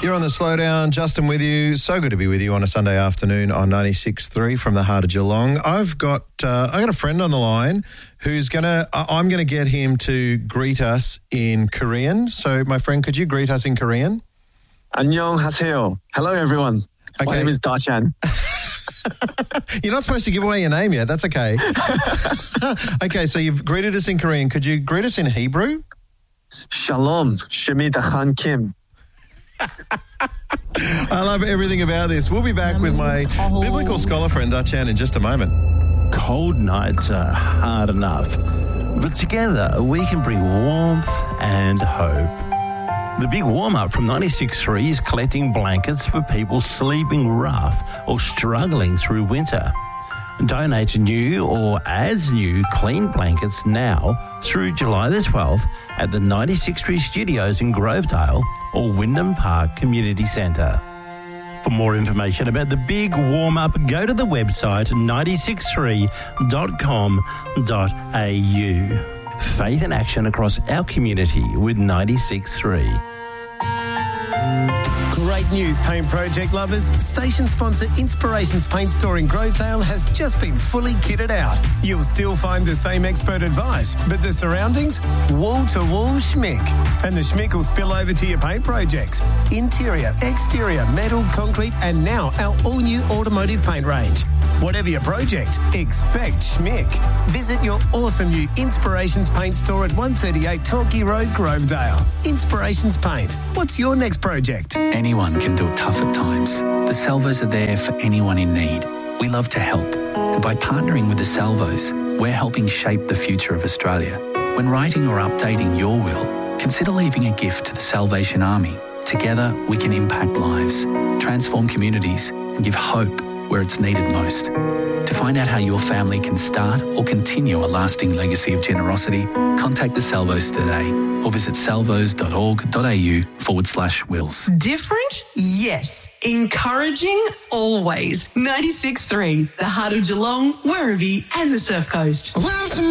You're on the Slowdown. Justin with you. So good to be with you on a Sunday afternoon on 96.3 from the heart of Geelong. I've got a friend on the line who's I'm going to get him to greet us in Korean. So, my friend, could you greet us in Korean? 안녕하세요. Hello, everyone. Okay. My name is Da-chan. You're not supposed to give away your name yet. That's okay. Okay, so you've greeted us in Korean. Could you greet us in Hebrew? Shalom. Shemi Dahan Kim. I love everything about this. We'll be back with my biblical scholar friend, Da-chan, in just a moment. Cold nights are hard enough, but together we can bring warmth and hope. The big warm-up from 96.3 is collecting blankets for people sleeping rough or struggling through winter. Donate new or as new clean blankets now through July the 12th at the 96.3 Studios in Grovedale or Wyndham Park Community Centre. For more information about the big warm-up, go to the website 963.com.au. Faith and action across our community with 96.3. Great news, paint project lovers. Station sponsor Inspirations Paint Store in Grovedale has just been fully kitted out. You'll still find the same expert advice, but the surroundings? Wall-to-wall schmick. And the schmick will spill over to your paint projects. Interior, exterior, metal, concrete, and now our all-new automotive paint range. Whatever your project, expect schmick. Visit your awesome new Inspirations Paint Store at 138 Torquay Road, Grovedale. Inspirations Paint. What's your next project? Anyone can do it tough at times. The Salvos are there for anyone in need. We love to help. And by partnering with the Salvos, we're helping shape the future of Australia. When writing or updating your will, consider leaving a gift to the Salvation Army. Together, we can impact lives, transform communities, and give hope where it's needed most. To find out how your family can start or continue a lasting legacy of generosity, contact the Salvos today or visit salvos.org.au/wills. Different? Yes. Encouraging? Always. 96.3, the heart of Geelong, Werribee and the Surf Coast.